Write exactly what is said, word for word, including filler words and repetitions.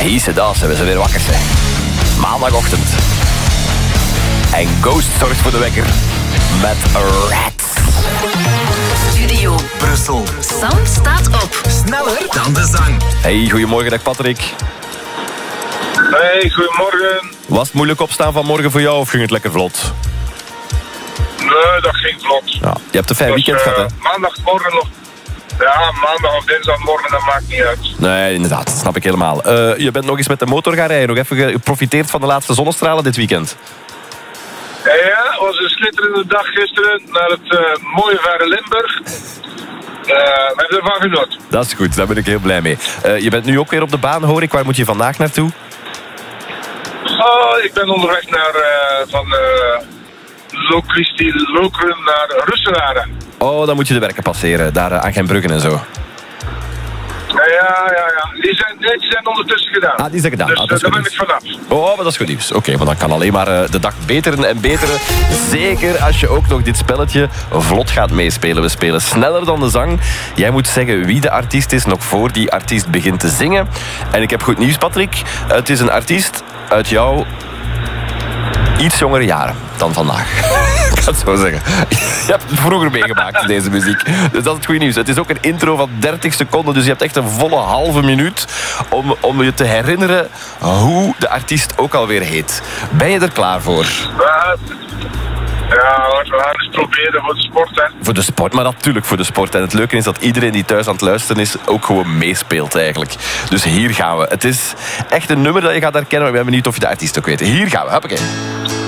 Hiese das, we zijn weer wakker zijn. Maandagochtend. En Ghost zorgt voor de wekker met Rats. Studio Brussel. Sam staat op. Sneller dan de zang. Hey, goedemorgen, dag Patrick. Hey, goedemorgen. Was het moeilijk opstaan vanmorgen voor jou of ging het lekker vlot? Nee, dat ging vlot. Ja, je hebt een fijn Dus, weekend uh, gehad, hè? maandagmorgen nog. Ja, maandag of dinsdagmorgen, dat maakt niet uit. Nee, inderdaad, dat snap ik helemaal. Uh, je bent nog eens met de motor gaan rijden. Nog even geprofiteerd van de laatste zonnestralen dit weekend. Ja, het was een schitterende dag gisteren naar het uh, mooie verre Limburg. Uh, we hebben ervan genoten. Dat is goed, daar ben ik heel blij mee. Uh, je bent nu ook weer op de baan, hoor ik. Waar moet je vandaag naartoe? Oh, ik ben onderweg naar uh, van uh, Locristi Lokeren naar Russenaren. Oh, dan moet je de werken passeren, daar uh, aan Gentbruggen en zo. Ja, ja, ja. Die zijn, nee, die zijn ondertussen gedaan. Ah, die zijn gedaan. Dus Ah, dat is uh, daar goed ben ik nieuws. vanaf. Oh, maar dat is goed nieuws. Oké, okay, want dan kan alleen maar uh, de dag beteren en beteren. Zeker als je ook nog dit spelletje vlot gaat meespelen. We spelen sneller dan de zang. Jij moet zeggen wie de artiest is nog voor die artiest begint te zingen. En ik heb goed nieuws, Patrick. Het is een artiest uit jouw iets jongere jaren dan vandaag. Ik ga het zo zeggen. Je hebt het vroeger meegemaakt, deze muziek. Dus dat is het goede nieuws. Het is ook een intro van dertig seconden, dus je hebt echt een volle halve minuut om, om je te herinneren hoe de artiest ook alweer heet. Ben je er klaar voor? Ja, ja hoor, we gaan eens proberen voor de sport, hè. Voor de sport, maar natuurlijk voor de sport. En het leuke is dat iedereen die thuis aan het luisteren is ook gewoon meespeelt eigenlijk. Dus hier gaan we. Het is echt een nummer dat je gaat herkennen, maar ik ben benieuwd of je de artiest ook weet. Hier gaan we, hoppakee.